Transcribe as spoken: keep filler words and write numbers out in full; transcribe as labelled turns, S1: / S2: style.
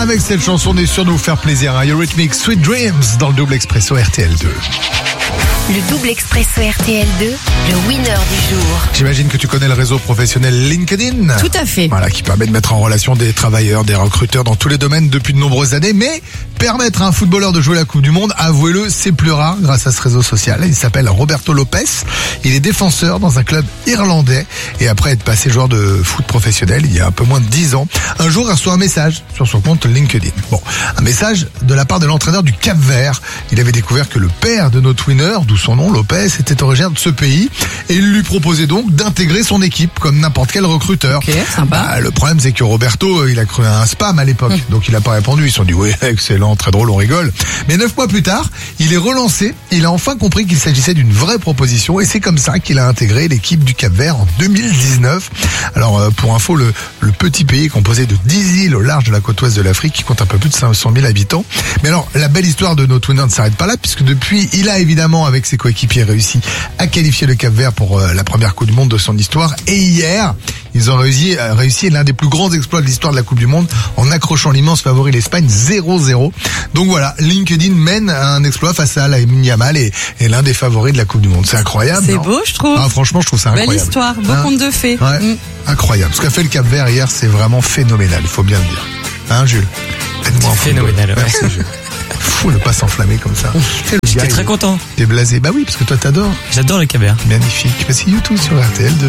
S1: avec cette chanson, on est sûr de vous faire plaisir. Hein. Eurythmics, Sweet Dreams dans le double expresso R T L deux.
S2: Le double expresso R T L deux, le winner du jour.
S1: J'imagine que tu connais le réseau professionnel LinkedIn.
S3: Tout à fait.
S1: Voilà, qui permet de mettre en relation des travailleurs, des recruteurs dans tous les domaines depuis de nombreuses années. Mais permettre à un footballeur de jouer la Coupe du Monde, avouez-le, c'est plus rare grâce à ce réseau social. Il s'appelle Roberto Lopes. Il est défenseur dans un club irlandais. Et après être passé joueur de foot professionnel il y a un peu moins de dix ans, un jour il reçoit un message sur son compte LinkedIn. Bon, un message de la part de l'entraîneur du Cap-Vert. Il avait découvert que le père de notre winner, d'où son nom, Lopez, était originaire de ce pays. Et il lui proposait donc d'intégrer son équipe comme n'importe quel recruteur.
S3: Ok, sympa.
S1: Bah, le problème, c'est que Roberto, il a cru à un spam à l'époque. Mmh. Donc il n'a pas répondu. Ils se sont dit, oui, excellent, très drôle, on rigole. Mais neuf mois plus tard, il est relancé. Il a enfin compris qu'il s'agissait d'une vraie proposition. Et c'est comme ça qu'il a intégré l'équipe du Cap-Vert en deux mille dix-neuf. Alors, euh, pour info, le, le petit pays est composé de dix îles au large de la côte ouest de l'Afrique qui compte un peu plus de cinq cent mille habitants. Mais alors, la belle histoire de notre winner ne s'arrête pas là, puisque depuis, il a évidemment, avec ses coéquipiers, réussi à qualifier le Cap-Vert pour euh, la première Coupe du Monde de son histoire. Et hier, ils ont réussi, euh, réussi l'un des plus grands exploits de l'histoire de la Coupe du Monde en accrochant l'immense favori l'Espagne zéro zéro. Donc voilà, LinkedIn mène à un exploit face à Lamine Yamal et, et l'un des favoris de la Coupe du Monde. C'est incroyable.
S3: C'est
S1: non
S3: beau, je trouve.
S1: Ah, franchement, je trouve ça incroyable.
S3: Belle histoire, beau
S1: hein
S3: conte de fées.
S1: Ouais,
S3: mm.
S1: Incroyable. Ce qu'a fait le Cap-Vert hier, c'est vraiment phénoménal, il faut bien le dire. Hein, Jules? Aide-moi en
S4: phénoménal, ouais.
S1: Merci, Jules. Fou de pas s'enflammer comme ça.
S4: J'étais très content.
S1: T'es blasé. Bah oui, parce que toi t'adores.
S4: J'adore le Cap-Vert.
S1: Magnifique. Bah c'est YouTube sur R T L deux.